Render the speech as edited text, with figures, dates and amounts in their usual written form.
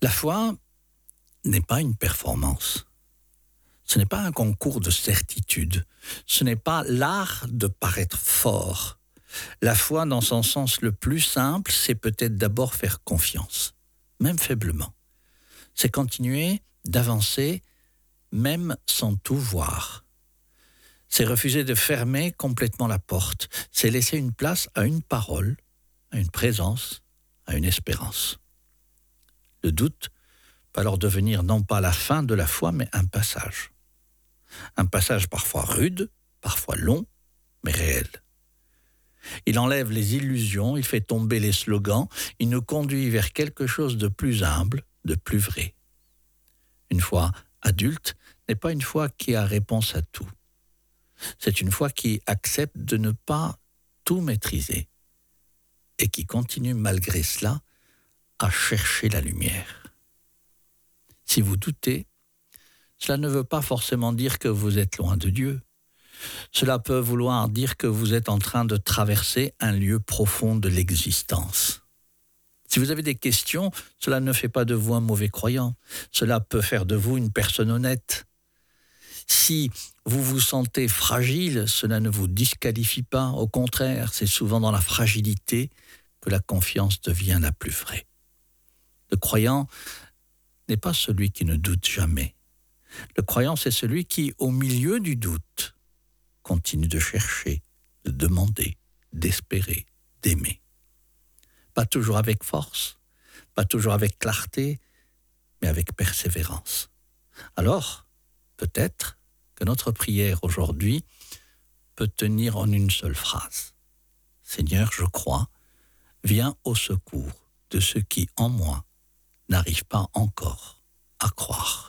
La foi n'est pas une performance. Ce n'est pas un concours de certitude. Ce n'est pas l'art de paraître fort. La foi, dans son sens le plus simple, c'est peut-être d'abord faire confiance, même faiblement. C'est continuer d'avancer, même sans tout voir. C'est refuser de fermer complètement la porte. C'est laisser une place à une parole, à une présence, à une espérance. Le doute peut alors devenir non pas la fin de la foi, mais un passage. Un passage parfois rude, parfois long, mais réel. Il enlève les illusions, il fait tomber les slogans, il nous conduit vers quelque chose de plus humble, de plus vrai. Une foi adulte n'est pas une foi qui a réponse à tout. C'est une foi qui accepte de ne pas tout maîtriser et qui continue malgré cela à chercher la lumière. Si vous doutez, cela ne veut pas forcément dire que vous êtes loin de Dieu. Cela peut vouloir dire que vous êtes en train de traverser un lieu profond de l'existence. Si vous avez des questions, cela ne fait pas de vous un mauvais croyant. Cela peut faire de vous une personne honnête. Si vous vous sentez fragile, cela ne vous disqualifie pas. Au contraire, c'est souvent dans la fragilité que la confiance devient la plus vraie. Le croyant n'est pas celui qui ne doute jamais. Le croyant, c'est celui qui, au milieu du doute, continue de chercher, de demander, d'espérer, d'aimer. Pas toujours avec force, pas toujours avec clarté, mais avec persévérance. Alors, peut-être que notre prière aujourd'hui peut tenir en une seule phrase. Seigneur, je crois, viens au secours de ceux qui, en moi, n'arrivent pas encore à croire.